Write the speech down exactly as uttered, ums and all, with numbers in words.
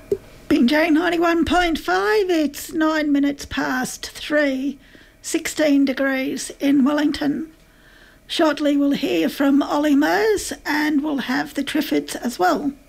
Binjay ninety-one point five, it's nine minutes past three, sixteen degrees in Wellington. Shortly we'll hear from Ollie Mose and we'll have the Triffids as well.